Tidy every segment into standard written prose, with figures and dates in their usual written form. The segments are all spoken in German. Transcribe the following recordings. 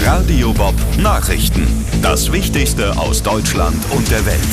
Radio Bob Nachrichten. Das Wichtigste aus Deutschland und der Welt.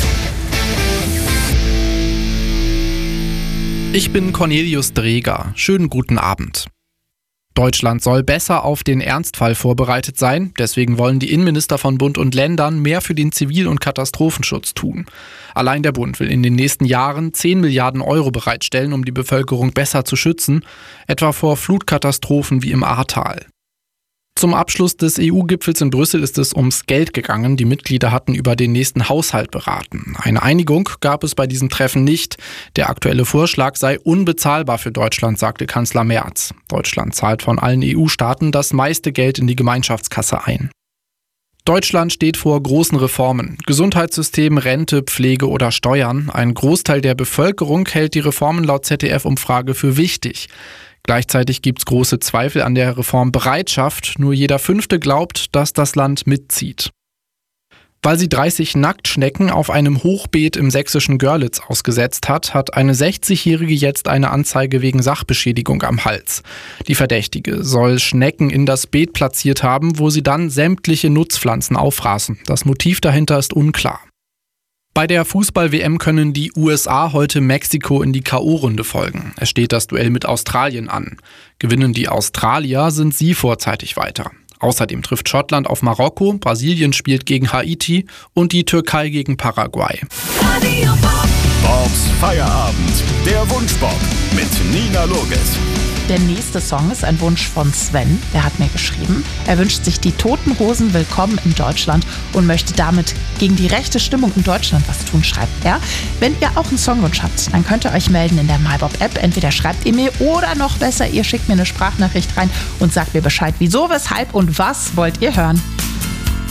Ich bin Cornelius Dreger. Schönen guten Abend. Deutschland soll besser auf den Ernstfall vorbereitet sein. Deswegen wollen die Innenminister von Bund und Ländern mehr für den Zivil- und Katastrophenschutz tun. Allein der Bund will in den nächsten Jahren 10 Milliarden Euro bereitstellen, um die Bevölkerung besser zu schützen, etwa vor Flutkatastrophen wie im Ahrtal. Zum Abschluss des EU-Gipfels in Brüssel ist es ums Geld gegangen. Die Mitglieder hatten über den nächsten Haushalt beraten. Eine Einigung gab es bei diesem Treffen nicht. Der aktuelle Vorschlag sei unbezahlbar für Deutschland, sagte Kanzler Merz. Deutschland zahlt von allen EU-Staaten das meiste Geld in die Gemeinschaftskasse ein. Deutschland steht vor großen Reformen. Gesundheitssystem, Rente, Pflege oder Steuern. Ein Großteil der Bevölkerung hält die Reformen laut ZDF-Umfrage für wichtig. Gleichzeitig gibt es große Zweifel an der Reformbereitschaft. Nur jeder Fünfte glaubt, dass das Land mitzieht. Weil sie 30 Nacktschnecken auf einem Hochbeet im sächsischen Görlitz ausgesetzt hat, hat eine 60-Jährige jetzt eine Anzeige wegen Sachbeschädigung am Hals. Die Verdächtige soll Schnecken in das Beet platziert haben, wo sie dann sämtliche Nutzpflanzen auffraßen. Das Motiv dahinter ist unklar. Bei der Fußball-WM können die USA heute Mexiko in die K.O.-Runde folgen. Es steht das Duell mit Australien an. Gewinnen die Australier, sind sie vorzeitig weiter. Außerdem trifft Schottland auf Marokko, Brasilien spielt gegen Haiti und die Türkei gegen Paraguay. Bobs Feierabend, der Wunschbob mit Nina Loges. Der nächste Song ist ein Wunsch von Sven, der hat mir geschrieben. Er wünscht sich die Toten Hosen willkommen in Deutschland und möchte damit gegen die rechte Stimmung in Deutschland was tun, schreibt er. Wenn ihr auch einen Songwunsch habt, dann könnt ihr euch melden in der MyBob-App. Entweder schreibt ihr mir oder noch besser, ihr schickt mir eine Sprachnachricht rein und sagt mir Bescheid, wieso, weshalb und was wollt ihr hören.